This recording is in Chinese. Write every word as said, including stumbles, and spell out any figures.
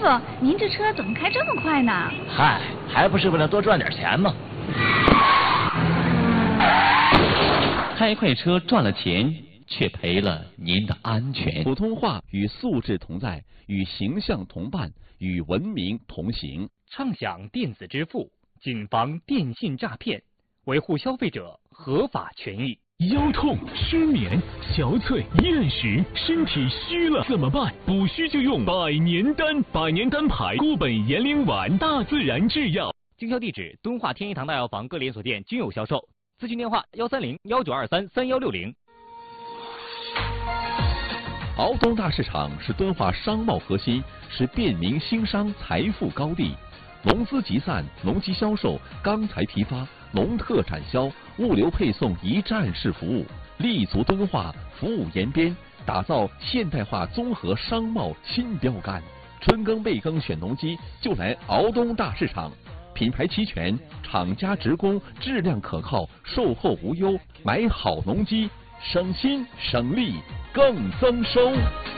傅，您这车怎么开这么快呢？ 嗨，还不是为了多赚点钱吗？ 开快车赚了钱，却赔了您的安全。 普通话与素质同在，与形象同伴，与文明同行。 畅享电子支付，谨防电信诈骗，维护消费者合法权益。 腰痛、失眠、憔悴、厌食，身体虚了怎么办？补虚就用百年丹，百年丹牌固本延龄丸，大自然制药。 经销地址：敦化天一堂大药房各连锁店均有销售。咨询电话：幺三零幺九二三三幺六零。 敖东大市场是敦化商贸核心，是便民兴商财富高地。农资集散、农机销售、钢材批发、农特产销、物流配送一站式服务，立足敦化，服务延边，打造现代化综合商贸新标杆。春耕备耕选农机就来敖东大市场，品牌齐全，厂家直供，质量可靠，售后无忧，买好农机省心省力更增收。